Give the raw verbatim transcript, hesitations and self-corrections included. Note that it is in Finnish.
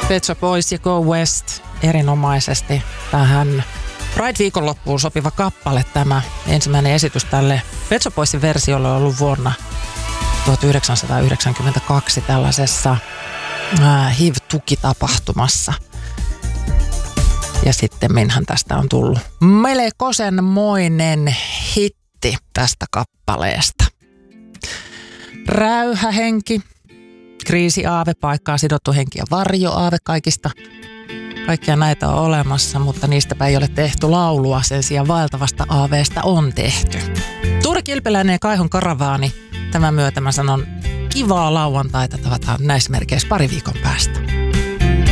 Pet Shop Boys ja Go West erinomaisesti tähän Pride-viikonloppuun sopiva kappale. Tämä ensimmäinen esitys tälle Pet Shop Boysin versiolle on ollut vuonna tuhatyhdeksänsataayhdeksänkymmentäkaksi tällaisessa äh, H I V-tukitapahtumassa. Ja sitten minhän tästä on tullut melkoisenmoinen hitti tästä kappaleesta. Räyhähenki, kriisiaave, paikkaan sidottu henki ja varjoaave, kaikista. Kaikkia näitä on olemassa, mutta niistäpä ei ole tehty laulua, sen sijaan vaeltavasta aaveesta on tehty. Tuure Kilpeläinen ja Kaihon Karavaani, tämän myötä mä sanon kivaa lauantaita, tavataan näissä merkeissä pari viikon päästä.